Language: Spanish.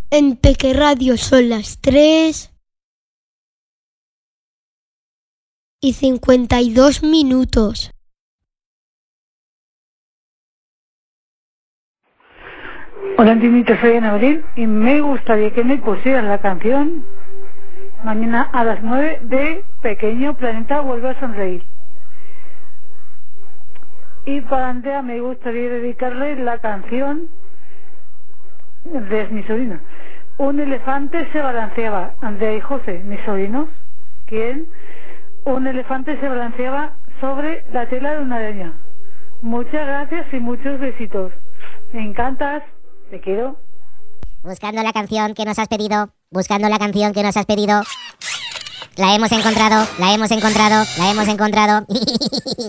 En Peque Radio son las 3:52. Hola, Antinito, soy Ana Belén y me gustaría que me pusieras la canción mañana a las 9 de Pequeño Planeta Vuelve a Sonreír. Y para Andrea me gustaría dedicarle la canción de mi sobrino. Un elefante se balanceaba. Andrea y José, mis sobrinos, ¿quién? Un elefante se balanceaba sobre la tela de una araña. Muchas gracias y muchos besitos. Me encantas. Te quiero. Buscando la canción que nos has pedido. Buscando la canción que nos has pedido. La hemos encontrado. La hemos encontrado. La hemos encontrado.